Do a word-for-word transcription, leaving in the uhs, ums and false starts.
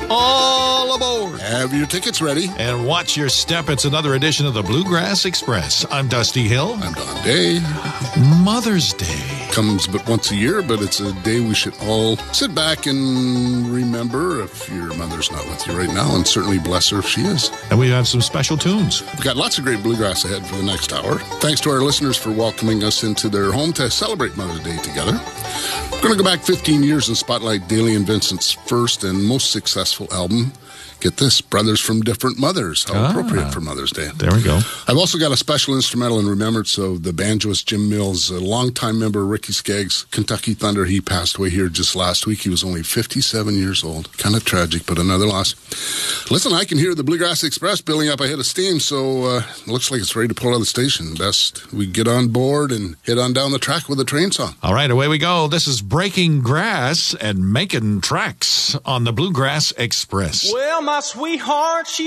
All aboard. Have your tickets ready. And watch your step. It's another edition of the Bluegrass Express. I'm Dusty Hill. I'm Don Day. Mother's Day comes but once a year, but it's a day we should all sit back and remember if your mother's not with you right now, and certainly bless her if she is. And we have some special tunes. We've got lots of great bluegrass ahead for the next hour. Thanks to our listeners for welcoming us into their home to celebrate Mother's Day together. We're going to go back fifteen years and spotlight Dailey and Vincent's first and most successful album. Get this, Brothers from Different Mothers. How ah, appropriate for Mother's Day. There we go. I've also got a special instrumental in remembrance of the banjoist Jim Mills, a longtime member of Ricky Skaggs' Kentucky Thunder. He passed away here just last week. He was only fifty-seven years old. Kind of tragic, but another loss. Listen, I can hear the Bluegrass Express building up ahead of steam, so uh, it looks like it's ready to pull out of the station. Best we get on board and head on down the track with a train song. All right, away we go. This is Breaking Grass and Making Tracks on the Bluegrass Express. Well, my sweetheart, she